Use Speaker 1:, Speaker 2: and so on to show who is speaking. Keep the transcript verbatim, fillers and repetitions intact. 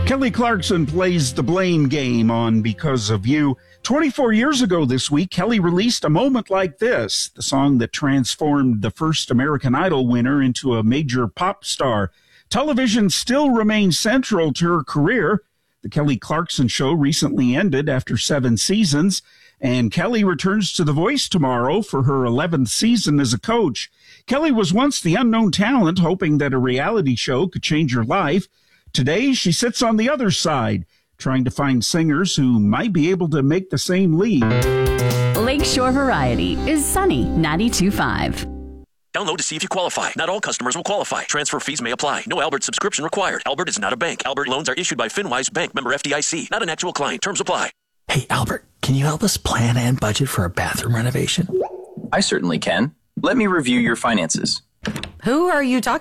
Speaker 1: Kelly Clarkson plays the blame game on Because of You. twenty-four years ago this week, Kelly released A Moment Like This, the song that transformed the first American Idol winner into a major pop star. Television still remains central to her career. The Kelly Clarkson Show recently ended after seven seasons, and Kelly returns to The Voice tomorrow for her eleventh season as a coach. Kelly was once the unknown talent, hoping that a reality show could change her life. Today, she sits on the other side, trying to find singers who might be able to make the same leap.
Speaker 2: Lakeshore Variety is Sunny ninety-two point five.
Speaker 3: Download to see if you qualify. Not all customers will qualify. Transfer fees may apply. No Albert subscription required. Albert is not a bank. Albert loans are issued by FinWise Bank, member F D I C. Not an actual client. Terms apply.
Speaker 4: Hey, Albert, can you help us plan and budget for a bathroom renovation?
Speaker 5: I certainly can. Let me review your finances.
Speaker 6: Who are you talking